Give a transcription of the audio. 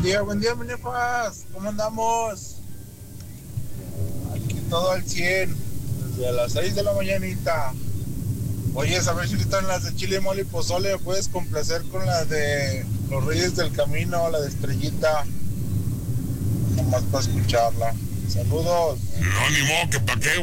buen día, Minifas. ¿Cómo andamos? Aquí todo al 100, desde las 6 de la mañanita. Oye, a ver si están las de chile, mole y pozole. ¿Puedes complacer con la de Los Reyes del Camino, la de Estrellita? Nomás para escucharla. Saludos. No, ni modo, que pa' qué,